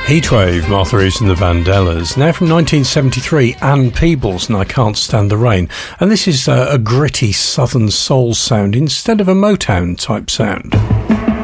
Heatwave, Martha Reeves and the Vandellas. Now from 1973, Ann Peebles and I Can't Stand the Rain. And this is a gritty southern soul sound instead of a Motown type sound.